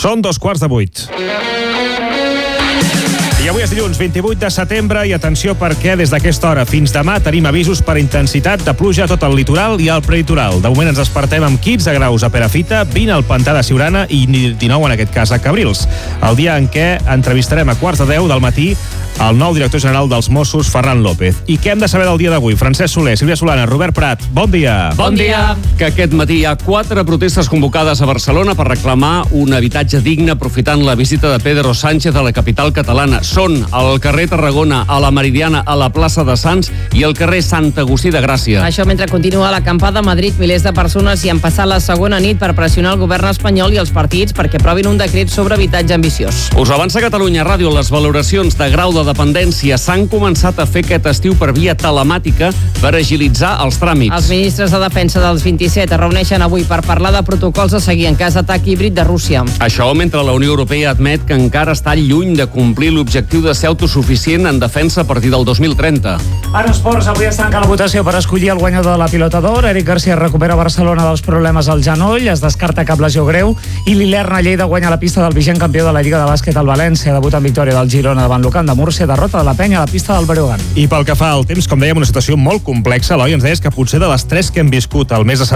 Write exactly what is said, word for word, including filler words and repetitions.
Són dos quarts de vuit. I avui és dilluns vint-i-vuit de setembre i atenció perquè des d'aquesta hora fins demà tenim avisos per intensitat de pluja a tot el litoral i al prelitoral. De moment ens despertem amb quinze graus a Perafita, vint al Pantà de Siurana i dinou en aquest cas a Cabrils. El dia en què entrevistarem a quarts de deu del matí el nou director general dels Mossos, Ferran López. I què hem de saber del dia d'avui? Francesc Soler, Sílvia Solana, Robert Prat, bon dia. Bon dia. Que aquest matí hi ha quatre protestes convocades a Barcelona per reclamar un habitatge digne aprofitant la visita de Pedro Sánchez a la capital catalana. Són al carrer Tarragona, a la Meridiana, a la plaça de Sants i al carrer Sant Agustí de Gràcia. Això mentre continua l'acampada a Madrid, milers de persones hi han passat la segona nit per pressionar el govern espanyol i els partits perquè aprovin un decret sobre habitatge ambiciós. Us avança Catalunya Ràdio, les valoracions de grau de dependència s'han començat a fer aquest estiu per via telemàtica per agilitzar els tràmits. Els ministres de defensa dels vint-i-set es reuneixen avui per parlar de protocols a seguir en cas d'atac híbrid de Rússia. Això mentre la Unió Europea admet que encara està lluny de complir l'objectiu de ser autosuficient en defensa a partir del dos mil trenta. En esports, avui es tanca la votació per escollir el guanyador de la Pilota d'Or. Eric Garcia recupera Barcelona dels problemes al genoll, es descarta cap lesió greu i l'Ilerna Lleida guanya la pista del vigent campió de la Lliga de Bàsquet al València. Debut en victòria del Girona davant l'Ucán de Múrcia, derrota de la Penya a la pista del Breogán. I pel que fa al temps, com dèiem, una situació molt complexa. Eloi, ens deies que potser de les tres que hem viscut el mes de